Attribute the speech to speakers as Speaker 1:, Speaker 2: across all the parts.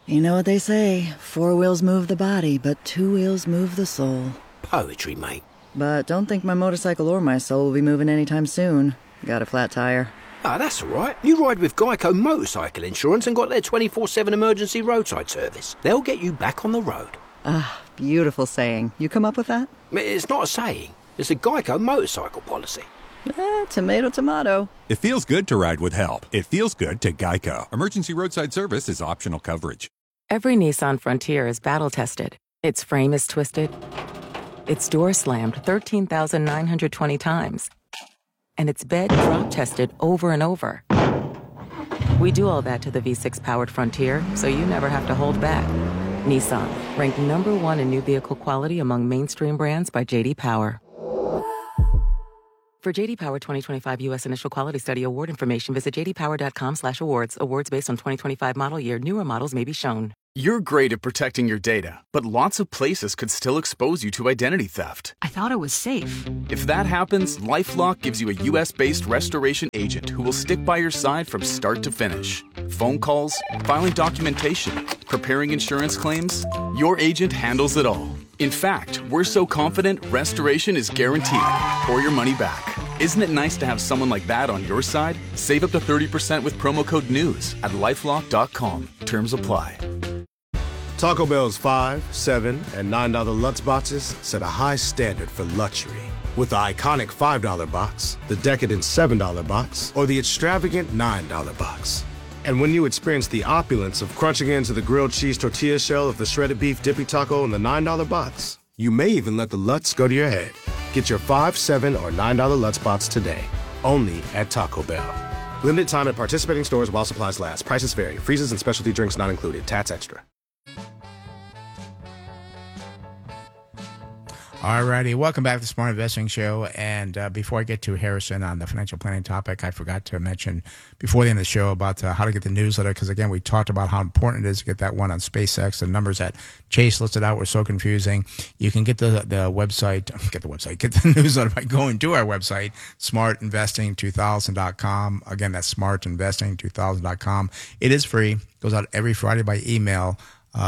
Speaker 1: You know what they say, 4 wheels move the body, but 2 wheels move the soul.
Speaker 2: Poetry, mate.
Speaker 1: But don't think my motorcycle or my soul will be moving anytime soon. Got a flat tire.
Speaker 2: Ah, that's all right. You ride with Geico Motorcycle Insurance and got their 24/7 emergency roadside service. They'll get you back on the road.
Speaker 1: Ah, beautiful saying. You come up with that?
Speaker 2: It's not a saying. It's a Geico motorcycle policy.
Speaker 1: Tomato, tomato.
Speaker 3: It feels good to ride with help. It feels good to Geico. Emergency roadside service is optional coverage.
Speaker 4: Every Nissan Frontier is battle-tested. Its frame is twisted. Its door slammed 13,920 times. And its bed drop-tested over and over. We do all that to the V6-powered Frontier, so you never have to hold back. Nissan, ranked #1 in new vehicle quality among mainstream brands by J.D. Power. For J.D. Power 2025 U.S. Initial Quality Study award information, visit jdpower.com/awards. Awards based on 2025 model year. Newer models may be shown.
Speaker 5: You're great at protecting your data, but lots of places could still expose you to identity theft.
Speaker 6: I thought it was safe.
Speaker 5: If that happens, LifeLock gives you a U.S.-based restoration agent who will stick by your side from start to finish. Phone calls, filing documentation, preparing insurance claims, your agent handles it all. In fact, we're so confident restoration is guaranteed or your money back. Isn't it nice to have someone like that on your side? Save up to 30% with promo code NEWS at LifeLock.com. Terms apply.
Speaker 7: Taco Bell's $5, $7, and $9 Lutz boxes set a high standard for luxury. With the iconic $5 box, the decadent $7 box, or the extravagant $9 box. And when you experience the opulence of crunching into the grilled cheese tortilla shell of the shredded beef dippy taco in the $9 box, you may even let the Lutz go to your head. Get your $5, $7, or $9 Lutz box today, only at Taco Bell. Limited time at participating stores while supplies last. Prices vary. Freezes and specialty drinks not included. Tats extra.
Speaker 8: Alrighty, welcome back to the Smart Investing Show. And before I get to Harrison on the financial planning topic, I forgot to mention before the end of the show about how to get the newsletter, because again, we talked about how important it is to get that one on SpaceX. The numbers that Chase listed out were so confusing. You can get the newsletter by going to our website, smartinvesting2000.com. Again, that's smartinvesting2000.com. It is free. Goes out every Friday by email.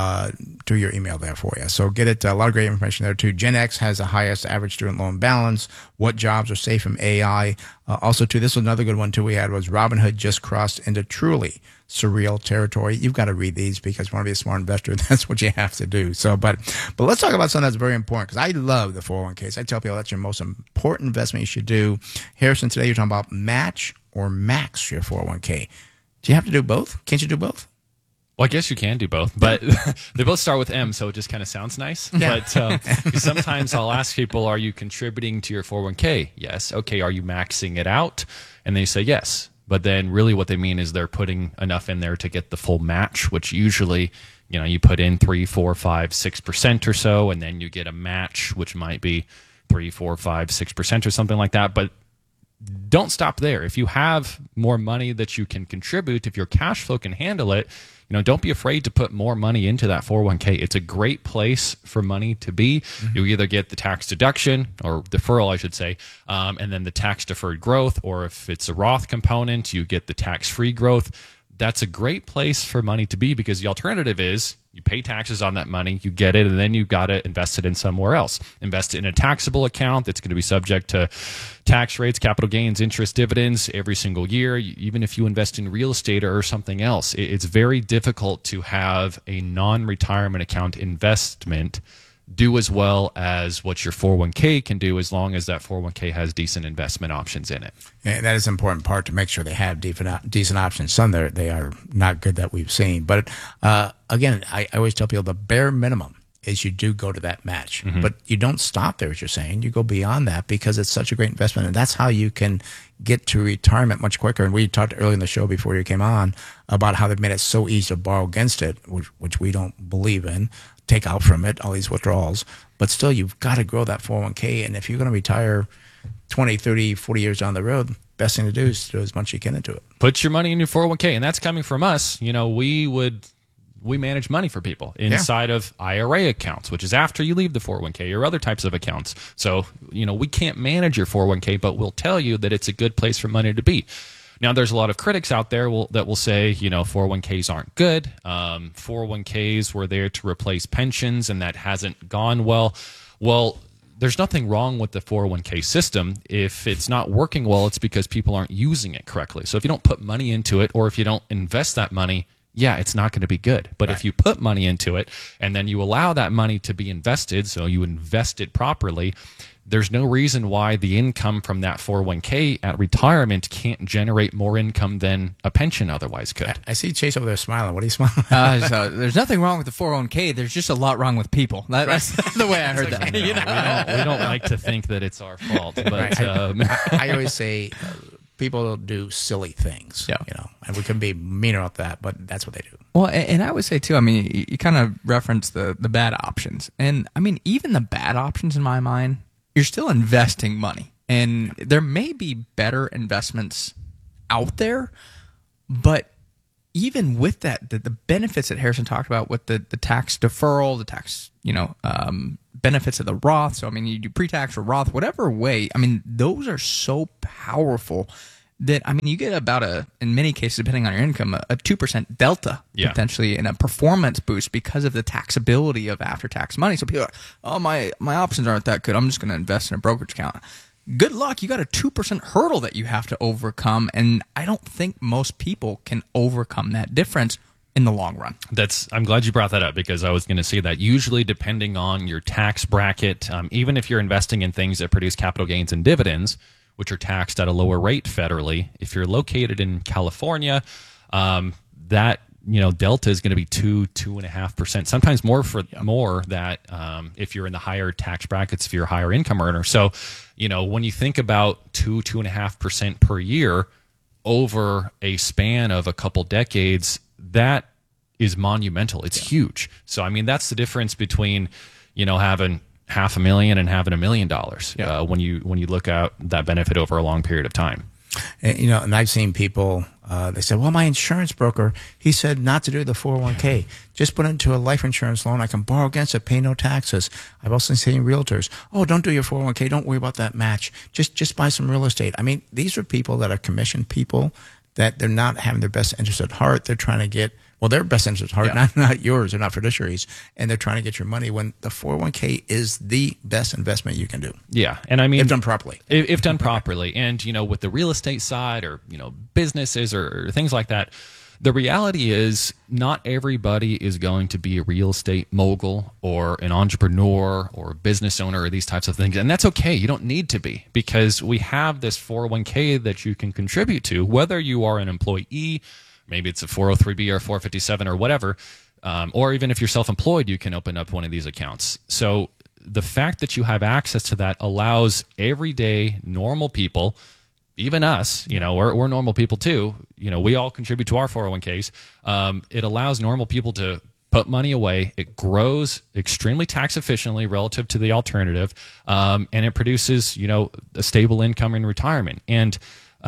Speaker 8: To your email there for you. So get it. A lot of great information there too. Gen X has the highest average student loan balance. What jobs are safe from AI? Also too, this was another good one too we had was Robinhood just crossed into truly surreal territory. You've got to read these because if you want to be a smart investor, that's what you have to do. So, but let's talk about something that's very important because I love the 401ks. I tell people that's your most important investment you should do. Harrison, today you're talking about match or max your 401k. Do you have to do both? Can't you do both?
Speaker 9: Well, I guess you can do both, but they both start with M, so it just kind of sounds nice. Yeah. But sometimes I'll ask people, are you contributing to your 401k? Yes. Okay, are you maxing it out? And they say yes. But then really what they mean is they're putting enough in there to get the full match, which usually, you put in 3, 4, 5, 6% or so, and then you get a match, which might be 3, 4, 5, 6% or something like that. But don't stop there. If you have more money that you can contribute, if your cash flow can handle it, don't be afraid to put more money into that 401k. It's a great place for money to be. Mm-hmm. You either get the tax deduction or deferral, I should say, and then the tax deferred growth, or if it's a Roth component, you get the tax-free growth. That's a great place for money to be because the alternative is you pay taxes on that money, you get it, and then you've got to invest it in somewhere else. Invest it in a taxable account that's going to be subject to tax rates, capital gains, interest, dividends every single year. Even if you invest in real estate or something else, it's very difficult to have a non-retirement account investment do as well as what your 401k can do as long as that 401k has decent investment options in it.
Speaker 8: And that is an important part to make sure they have decent options. Some they are not good that we've seen. But again, I always tell people the bare minimum is you do go to that match. Mm-hmm. But you don't stop there, as you're saying. You go beyond that because it's such a great investment. And that's how you can get to retirement much quicker. And we talked earlier in the show before you came on about how they've made it so easy to borrow against it, which we don't believe in. Take out from it, all these withdrawals. But still, you've got to grow that 401k. And if you're going to retire 20, 30, 40 years down the road, best thing to do is to do as much as you can into it.
Speaker 9: Put your money in your 401k. And that's coming from us. We manage money for people inside of IRA accounts, which is after you leave the 401k or other types of accounts. So, we can't manage your 401k, but we'll tell you that it's a good place for money to be. Now, there's a lot of critics out there that will say, 401ks aren't good. 401ks were there to replace pensions, and that hasn't gone well. Well, there's nothing wrong with the 401k system. If it's not working well, it's because people aren't using it correctly. So if you don't put money into it, or if you don't invest that money, yeah, it's not going to be good. But if you put money into it and then you allow that money to be invested, so you invest it properly, there's no reason why the income from that 401k at retirement can't generate more income than a pension otherwise could.
Speaker 8: I see Chase over there smiling. What are you smiling?
Speaker 6: So there's nothing wrong with the 401k. There's just a lot wrong with people. That's the way I heard that.
Speaker 9: We don't like to think that it's our fault. But
Speaker 8: I always say people do silly things, and we can be meaner about that, but that's what they do.
Speaker 6: Well, and I would say, too, I mean, you kind of referenced the bad options. And, I mean, even the bad options in my mind, you're still investing money. And there may be better investments out there, but even with that, the benefits that Harrison talked about with the tax deferral, the tax, benefits of the Roth. So, I mean, you do pre-tax or Roth, whatever way. I mean, those are so powerful that, I mean, you get about in many cases, depending on your income, a 2% delta potentially in a performance boost because of the taxability of after-tax money. So people are like, oh, my options aren't that good. I'm just going to invest in a brokerage account. Good luck. You got a 2% hurdle that you have to overcome. And I don't think most people can overcome that difference in the long run.
Speaker 9: I'm glad you brought that up, because I was going to say that usually depending on your tax bracket, even if you're investing in things that produce capital gains and dividends, which are taxed at a lower rate federally, if you're located in California, that delta is going to be 2.5%, sometimes more that if you're in the higher tax brackets, if you're a higher income earner. So, when you think about 2.5% per year over a span of a couple decades, that is monumental. It's huge. So, I mean, that's the difference between, having $500,000 and having $1 million when you look at that benefit over a long period of time.
Speaker 8: And I've seen people, they said, well, my insurance broker, he said not to do the 401k. Just put it into a life insurance loan. I can borrow against it, pay no taxes. I've also seen realtors, oh, don't do your 401k. Don't worry about that match. Just buy some real estate. I mean, these are people that are commissioned people that they're not having their best interest at heart. They're trying to get, their best interest at heart, not yours. They're not fiduciaries. And they're trying to get your money when the 401k is the best investment you can do.
Speaker 9: Yeah. And I mean,
Speaker 8: if done properly.
Speaker 9: If done properly. And, with the real estate side or, businesses or things like that, the reality is not everybody is going to be a real estate mogul or an entrepreneur or a business owner or these types of things. And that's okay. You don't need to be, because we have this 401k that you can contribute to, whether you are an employee, maybe it's a 403b or 457 or whatever, or even if you're self-employed, you can open up one of these accounts. So the fact that you have access to that allows everyday normal people, even us, we're normal people too. We all contribute to our 401ks. It allows normal people to put money away. It grows extremely tax efficiently relative to the alternative, and it produces, a stable income in retirement. And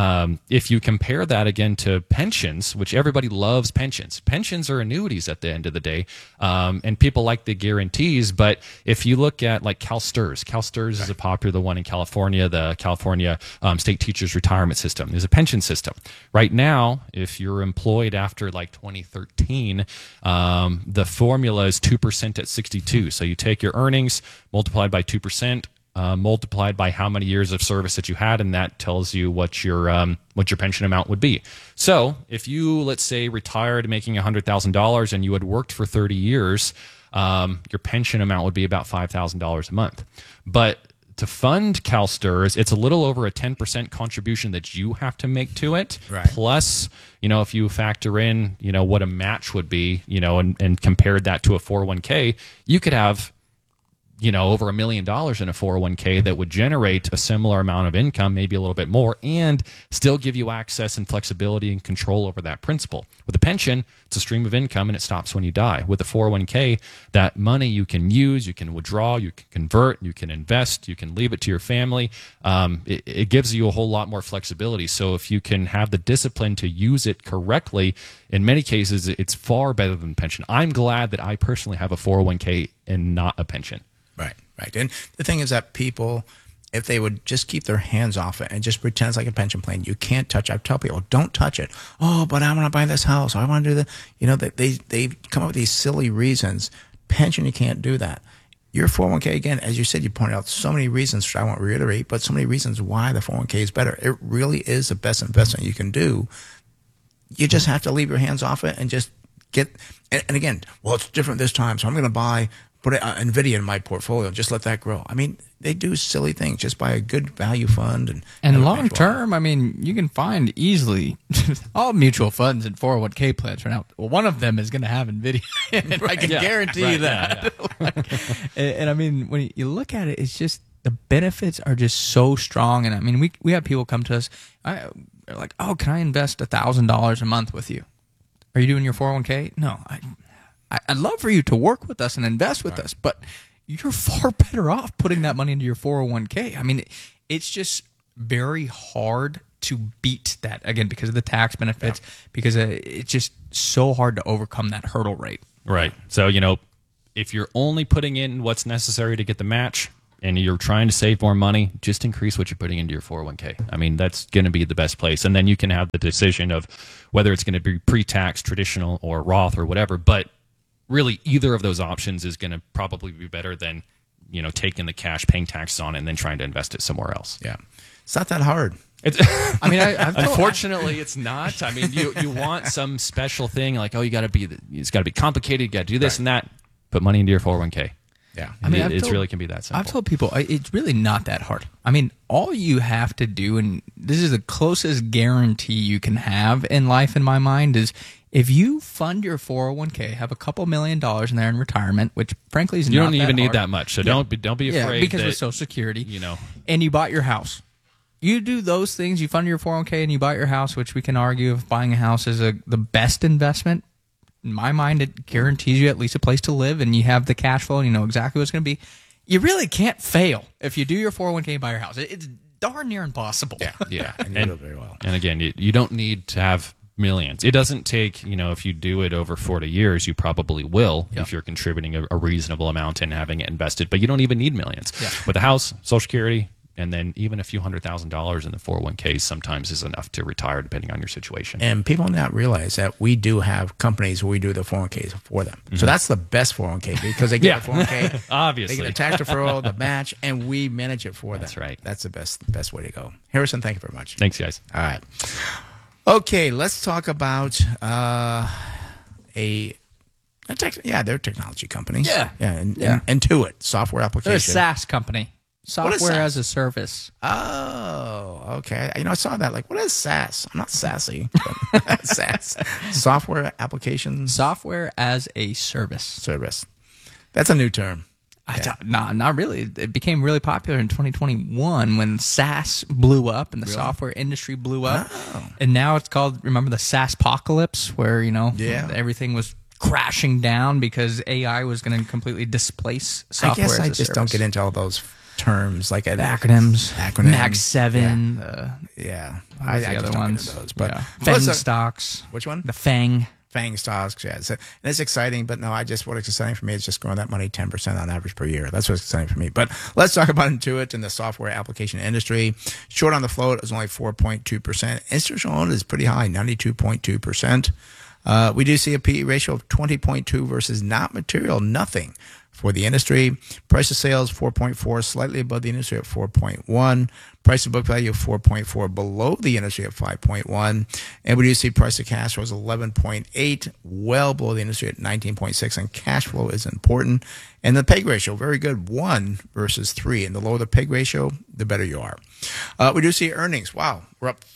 Speaker 9: if you compare that again to pensions, which everybody loves pensions are annuities at the end of the day, and people like the guarantees. But if you look at like CalSTRS is a popular one in California. The California State Teachers Retirement System is a pension system. Right now, if you're employed after like 2013, the formula is 2% at 62. So you take your earnings multiplied by 2%. Multiplied by how many years of service that you had, and that tells you what your pension amount would be. So if you, let's say, retired making $100,000 and you had worked for 30 years, your pension amount would be about $5,000 a month. But to fund CalSTRS, it's a little over a 10% contribution that you have to make to it.
Speaker 8: Right.
Speaker 9: Plus, if you factor in, what a match would be, and compared that to a 401k, you could have over $1 million in a 401k that would generate a similar amount of income, maybe a little bit more, and still give you access and flexibility and control over that principal. With a pension, it's a stream of income and it stops when you die. With a 401k, that money you can use, you can withdraw, you can convert, you can invest, you can leave it to your family. It gives you a whole lot more flexibility. So if you can have the discipline to use it correctly, in many cases, it's far better than pension. I'm glad that I personally have a 401k and not a pension.
Speaker 8: Right. And the thing is that people, if they would just keep their hands off it and just pretend it's like a pension plan. You can't touch it. I tell people, don't touch it. Oh, but I want to buy this house. I want to do that. You know, they come up with these silly reasons. Pension, you can't do that. Your 401k, again, as you said, you pointed out so many reasons, which I won't reiterate, but so many reasons why the 401k is better. It really is the best investment you can do. You just have to leave your hands off it and just get, and again, well, it's different this time, so I'm going to put NVIDIA in my portfolio and just let that grow. I mean, they do silly things. Just buy a good value fund.
Speaker 6: And long term, I mean, you can find easily all mutual funds and 401k plans right now. Well, one of them is going to have NVIDIA. And I can guarantee you that. And I mean, when you look at it, it's just the benefits are just so strong. And I mean, we have people come to us, they're like, oh, can I invest $1,000 a month with you? Are you doing your 401k? No, I'd love for you to work with us and invest with us, but you're far better off putting that money into your 401k. I mean, it's just very hard to beat that, again, because of the tax benefits, because it's just so hard to overcome that hurdle rate.
Speaker 9: Right. So, you know, if you're only putting in what's necessary to get the match and you're trying to save more money, just increase what you're putting into your 401k. I mean, that's going to be the best place. And then you can have the decision of whether it's going to be pre-tax, traditional, or Roth or whatever, but really, either of those options is going to probably be better than, you know, taking the cash, paying taxes on it, and then trying to invest it somewhere else.
Speaker 8: Yeah, it's not that hard.
Speaker 9: I mean, unfortunately, it's not. I mean, you want some special thing like, oh, it's got to be complicated. You got to do this and that. Put money into your 401k.
Speaker 8: Yeah,
Speaker 9: I mean, it really can be that simple.
Speaker 6: I've told people it's really not that hard. I mean, all you have to do, and this is the closest guarantee you can have in life, in my mind, is if you fund your 401k, have a couple $1 million in there in retirement, which frankly is
Speaker 9: you
Speaker 6: not
Speaker 9: don't even
Speaker 6: that
Speaker 9: need
Speaker 6: hard.
Speaker 9: that much, so don't be afraid.
Speaker 6: Because
Speaker 9: that,
Speaker 6: with Social Security,
Speaker 9: you know,
Speaker 6: and you bought your house. You do those things. You fund your 401k and you buy your house, which we can argue if buying a house is the best investment. In my mind, it guarantees you at least a place to live, and you have the cash flow, and you know exactly what's going to be. You really can't fail if you do your 401k and buy your house. It's darn near impossible.
Speaker 9: Yeah,
Speaker 8: and you do it very well.
Speaker 9: And again, you don't need to have millions. It doesn't take, you know, if you do it over 40 years, you probably will if you're contributing a reasonable amount and having it invested, but you don't even need millions.
Speaker 6: Yeah.
Speaker 9: With a house, Social Security, and then even a few $100,000 in the 401k sometimes is enough to retire depending on your situation.
Speaker 8: And people not realize that we do have companies where we do the 401ks for them. So that's the best 401k because they get a 401k,
Speaker 9: obviously.
Speaker 8: they get a tax deferral, the match, and we manage it for them.
Speaker 9: That's right.
Speaker 8: That's the best way to go. Harrison, thank you very much.
Speaker 9: Thanks, guys.
Speaker 8: All right. Okay, let's talk about they're a technology company.
Speaker 6: Yeah.
Speaker 8: And Intuit, software application.
Speaker 6: They're a SaaS company.
Speaker 8: What is
Speaker 6: Software
Speaker 8: SaaS?
Speaker 6: as a service.
Speaker 8: Oh, okay. You know, I saw that. Like, what is SaaS? I'm not sassy. But SaaS. Software applications.
Speaker 6: Software as a service.
Speaker 8: Service. That's a new term.
Speaker 6: Not really. It became really popular in 2021 when SaaS blew up and the software industry blew up.
Speaker 8: Oh.
Speaker 6: And now it's called, remember the SaaSpocalypse, where, you know, everything was crashing down because AI was going to completely displace software
Speaker 8: I guess
Speaker 6: as
Speaker 8: I
Speaker 6: a
Speaker 8: just
Speaker 6: service.
Speaker 8: don't get into all those terms like
Speaker 6: acronyms. Mag 7.
Speaker 8: Yeah.
Speaker 6: I
Speaker 8: just
Speaker 6: other
Speaker 8: don't get
Speaker 6: ones.
Speaker 8: into those. But
Speaker 6: Fang stocks.
Speaker 8: Which one?
Speaker 6: The Fang.
Speaker 8: Fang stocks, yeah. So, and it's exciting, but no, what's exciting for me is just growing that money 10% on average per year. That's what's exciting for me. But let's talk about Intuit and the software application industry. Short on the float is only 4.2%. Institutional owned is pretty high, 92.2%. We do see a PE ratio of 20.2 versus not material, nothing for the industry. Price of sales, 4.4, slightly above the industry at 4.1. Price to book value of 4.4, below the industry at 5.1. And we do see price to cash flow is 11.8, well below the industry at 19.6. And cash flow is important. And the PEG ratio, very good, 1 versus 3. And the lower the PEG ratio, the better you are. We do see earnings. Wow, we're up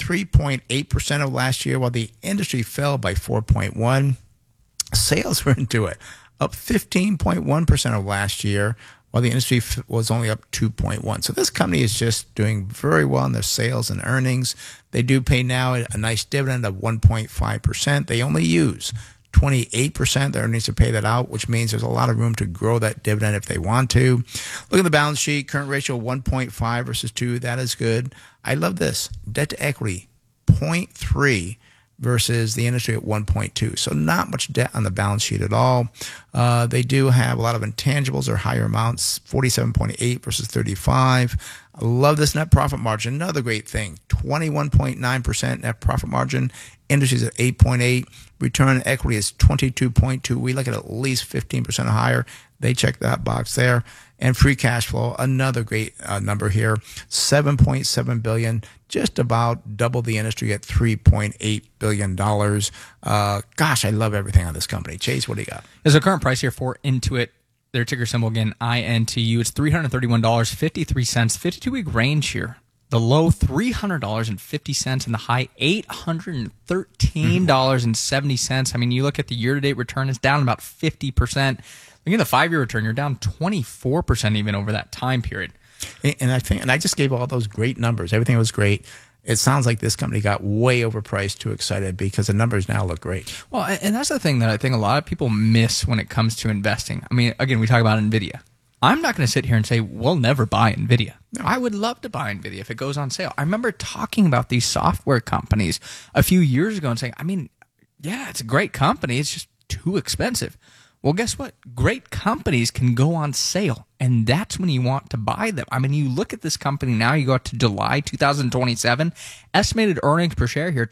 Speaker 8: 33.8% of last year, while the industry fell by 4.1. Sales were into it, up 15.1% of last year, while the industry was only up 2.1. So this company is just doing very well in their sales and earnings. They do pay now a nice dividend of 1.5%. They only use 28% of their earnings to pay that out, which means there's a lot of room to grow that dividend if they want to. Look at the balance sheet. Current ratio 1.5 versus 2. That is good. I love this. Debt to equity 0.3 versus the industry at 1.2. So not much debt on the balance sheet at all. They do have a lot of intangibles or higher amounts, 47.8 versus 35. I love this net profit margin. Another great thing, 21.9% net profit margin. Industry's at 8.8. Return on equity is 22.2. We look at least 15% or higher. They check that box there. And free cash flow, another great number here, $7.7 billion, just about double the industry at $3.8 billion. Gosh, I love everything on this company. Chase, what do you got?
Speaker 6: There's a current price here for Intuit. Their ticker symbol again, INTU. It's $331.53, 52-week range here. The low $300.50 and the high $813.70. I mean, you look at the year-to-date return, it's down about 50%. Look at the 5-year return, you're down 24% even over that time period.
Speaker 8: And I just gave all those great numbers. Everything was great. It sounds like this company got way overpriced, too excited, because the numbers now look great.
Speaker 6: Well, and that's the thing that I think a lot of people miss when it comes to investing. I mean, again, we talk about NVIDIA. I'm not going to sit here and say we'll never buy NVIDIA. No. I would love to buy NVIDIA if it goes on sale. I remember talking about these software companies a few years ago and saying, I mean, yeah, it's a great company. It's just too expensive. Well, guess what? Great companies can go on sale, and that's when you want to buy them. I mean, you look at this company now, you go out to July 2027, estimated earnings per share here,